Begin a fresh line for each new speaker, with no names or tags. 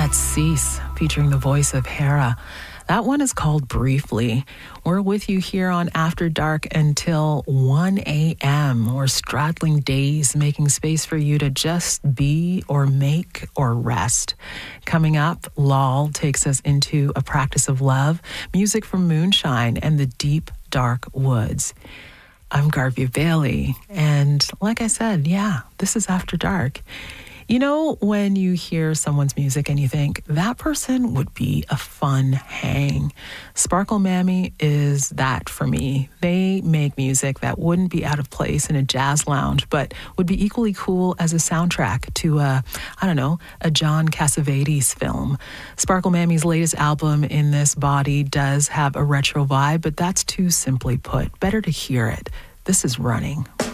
That's Cease, featuring the voice of Hera. That one is called Briefly. We're with you here on After Dark until 1 a.m. We're straddling days, making space for you to just be or make or rest. Coming up, Lal takes us into A Practice of Love, music from Moonshine and the Deep Dark Woods. I'm Garvey Bailey, and like I said, this is After Dark. You know, when you hear someone's music and you think, that person would be a fun hang. Sparkle Mammy is that for me. They make music that wouldn't be out of place in a jazz lounge, but would be equally cool as a soundtrack to a John Cassavetes film. Sparkle Mammy's latest album, In This Body, does have a retro vibe, but that's too simply put. Better to hear it. This is Running.